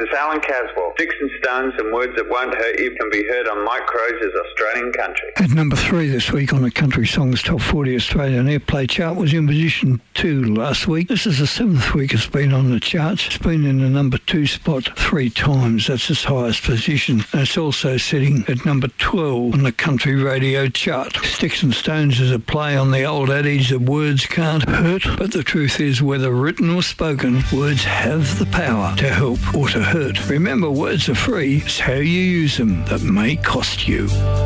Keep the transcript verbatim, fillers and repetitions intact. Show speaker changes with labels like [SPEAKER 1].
[SPEAKER 1] is Alan Caswell. Sticks and Stones and Words That Won't Hurt You can be heard on Mike Crozier's Australian Country.
[SPEAKER 2] At number three this week on the Country Songs Top forty Australian Airplay chart was in position two last week. This is the seventh week it's been on the charts. It's been in the number two spot three times. That's its highest position. And it's also sitting at number twelve on the country radio chart. Sticks and Stones is a play on the old adage that words can't hurt, but the truth is, whether written or spoken, words have the power to help or to hurt. Remember, words are free. It's how you use them that may cost you.